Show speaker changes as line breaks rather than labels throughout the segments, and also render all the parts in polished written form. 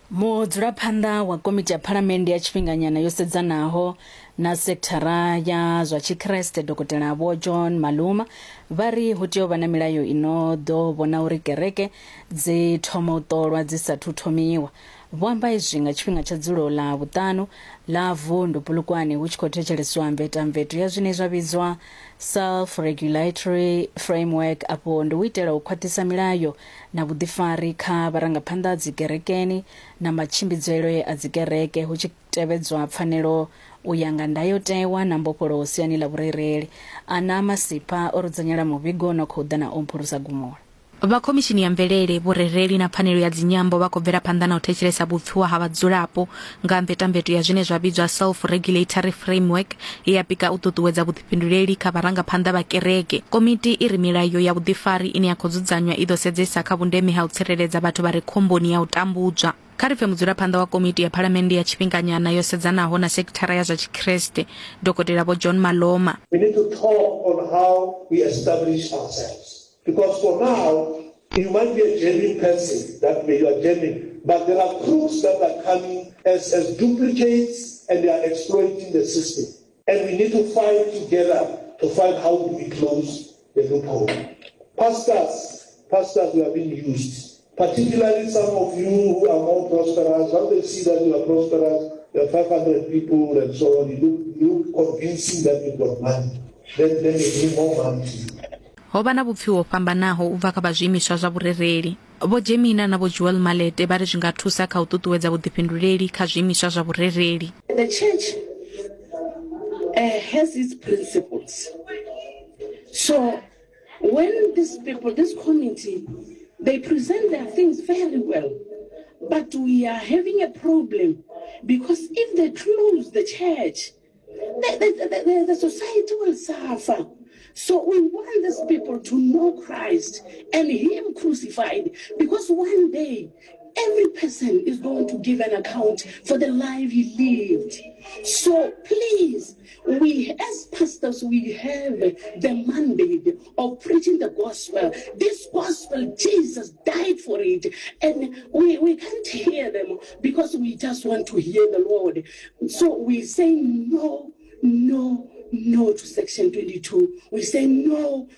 Mudzulaphanḓa wa komiti ya phalamennde ya tshifhinganyana yo sedzanaho na sekithara ya zwa tshikriste Dokotela Vho John Maluma vha ri hu tea u vha na milayo ino ḓo vhona uri kereke dzi thoma u ṱolwa dzi sathu thomiwa. Vho amba izwi nga tshifhinga tsha dzulo ḽa vhuṱanu ḽa vundu Polokwane hu tshi khou thetsheleswa mvetamveto ya zwine zwa vhidzwa self-regulatory framework, afho ndi u itela u khwaṱhisa milayo na vhuḓifari kha vharangaphanḓa dzi kerekeni na matshimbidzelo a dzi kereke hu tshi tevhedzwa pfanelo u ya nga ndayotewa na mbofholowo siani ḽa vhurereli. Ana Masipa o rudzanyela muvhigo no khou ḓa na omphulusa gumula.
Vha khomishini ya mvelele, vhurereli na pfanelo ya dzinyambo vha khou bvela phanḓa na u thetshelesa vhupfiwa ha vhadzulapo nga mvetamveto ya zwine zwa vhidzwa self-regulatory framework ya pika u ṱuṱuwedza vhuḓifhinduleli kha vharangaphanḓa vha kereke. Komiti i ri milayo ya vhuḓifari ine ya khou dzudzanywa i ḓo sedzesa kha vhundeme ha u tsireledza vhathu vha re khomboni ya u tambudzwa. Kha ri pfe mudzulaphanḓa wa komiti ya phalamennde ya tshifhinganyana yo sedzanaho na sekithara ya zwa tshikriste Dokotela Vho John Maloma.
We need to talk on how we establish ourselves. Because for now, you might be a genuine person, that way you are genuine, but there are crooks that are coming as duplicates and they are exploiting the system. And we need to fight together to find how do we close the loophole. Pastors who are being used, particularly some of you who are more prosperous, how they see that you are prosperous, you have 500 people and so on, you look convincing that you've got money. Then they bring more money to you.
Ho vha na vhupfiwa ho fhambanaho u bva kha zwiimiswa zwa vhurereli. Vho Jemina na Vho Joel Malete vha ri zwi nga thusa kha u ṱuṱuwedza vhuḓifhinduleli kha zwiimiswa zwa vhurereli.
The church has its principles. So when these people, this committee, they present their things very well, but we are having a problem because if they close the church, the society will suffer. So we want these people to know Christ and Him crucified, because one day every person is going to give an account for the life he lived. So please, we as pastors, we have the mandate of preaching the gospel. This gospel, Jesus died for it, and we can't hear them because we just want to hear the Lord. So we say no to Section 22. We say no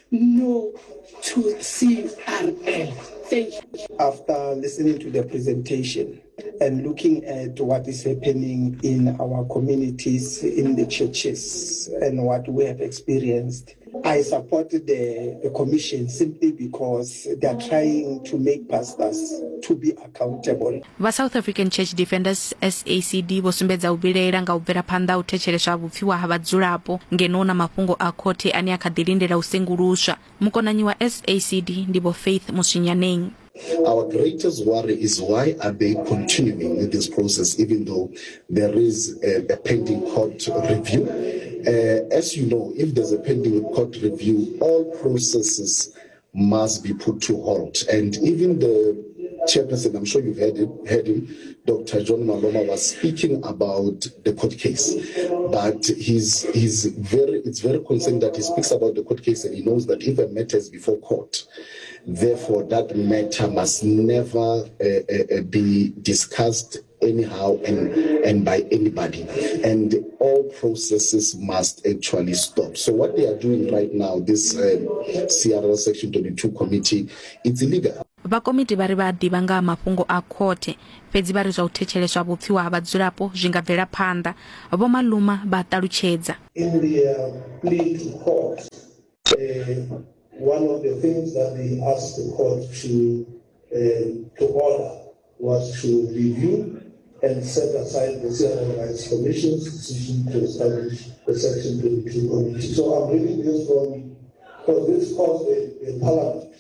to CRL. Thank you.
After listening to the presentation and looking at what is happening in our communities, in the churches, and what we have experienced, I supported the commission simply because they are trying to make pastors to be accountable.
Va South African Church Defenders SACD vho sumbedza u vhilaela nga u bvela phanḓa u thetsheleswa vhupfiwa ha vhadzulapo ngeno na mafhungo a khothe ane a kha ḓi lindela u senguluswa. Mukonanyi wa SACD ndi Vho Faith Mushinyaneng.
Our greatest worry is why are they continuing with this process even though there is a pending court review. As you know, if there's a pending court review, all processes must be put to halt. And even the chairperson, I'm sure you've heard him, Dr. John Maloma was speaking about the court case. But it's very concerned that he speaks about the court case and he knows that if a matter is before court, therefore that matter must never be discussed anyhow and by anybody, and all processes must actually stop. So what they are doing right now, this CRL Section 22 committee, it's illegal.
Vakomiti vari va ḓivha nga mafhungo a khothe fhedzi vari zwa u thetsheleswa vhupfiwa ha vhadzulapo zwi nga bvela phanḓa. Vho Maluma vha ṱalutshedza.
In the plea to court, one of the things that they asked the court to order was to review and set aside the Civil Rights Commission's decision to establish the Section 22 committee. So I'm reading this from, because this caused the Parliament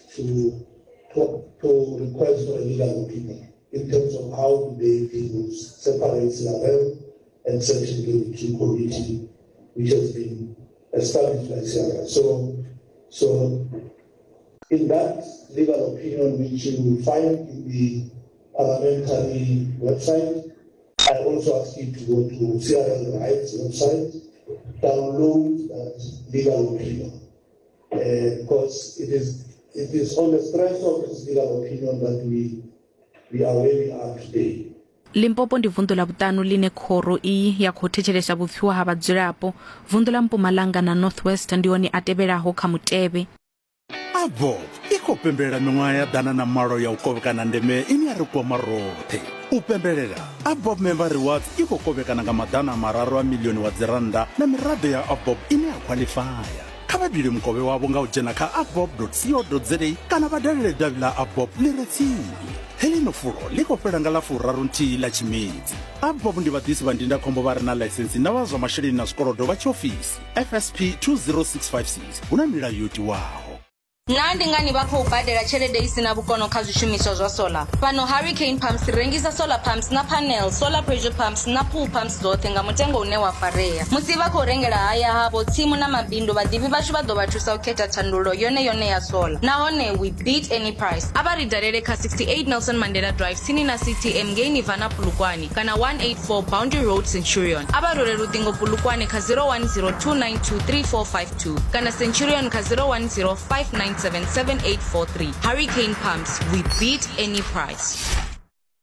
to request for a legal opinion in terms of how they separate CRL and Section 22 committee, which has been established by CRL. So in that legal opinion, which you will find in the parliamentary website, I also ask you to go to CRL Rights website, download that legal opinion, because it is on the strength of this legal opinion that we are where we are today.
Limpopo ndi vundu la vutanu line khoro iyi ya khou thetshelesa vhupfiwa ha vhadzulapo. Vundu la Mpumalanga na Northwest ndi one a tevhelaho kha mutevhe.
AVBOB i khou pembelela miṅwaha ya ḓana na malo ya u kovhekana ndeme ine ya ri kwama roṱhe. U pembelela AVBOB Member Rewards i khou kovhekana nga maḓana mararu a miḽioni wa dzirannda na miraḓo ya AVBOB ine ya khwaḽifaya. Kha vha ḓivhe mukovhe wavho nga u dzhena kha avbob.co.za kana vha dalele davhi ḽa AVBOB ḽi re tsini. Heḽi no fulo ḽi khou fhela nga ḽa furaru nthihi ḽa Tshimedzi. AVBOB ndi vhaḓisi vha ndindakhombo vha re na ḽaisentsi na vha zwa masheleni na zwikolodo vha tshiofisi FSP 20656 hu na milayo yo tiwaho.
Na ndi ngani vha khou badela tshelede isina vhukono kha zwishumiswa zwa solar? Fhano Hurricane Pumps rengisa solar pumps na panel, solar pressure pumps na pool pumps dzoṱhe nga mutengo une wa farea. Musi vha khou rengela haya havho tsimu na mabindu vhaḓivhi vhashu vha ḓo vha thusa u khetha thandulo yone ya solar. Nahone we beat any price. Aba ri dalele kha 68 Nelson Mandela Drive tsini na CTM Ngeni Vana Pulukwane kana 184 Boundary Road Centurion. Aba role luṱingo Pulukwane kha 0102923452 kana Centurion kha 0105977843. Hurricane Pumps, we beat any price.